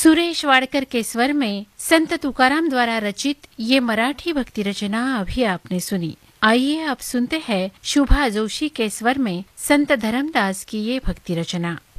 सुरेश वाडकर के स्वर में संत तुकाराम द्वारा रचित ये मराठी भक्ति रचना अभी आपने सुनी। आइए अब सुनते हैं शुभा जोशी के स्वर में संत धर्मदास की ये भक्ति रचना।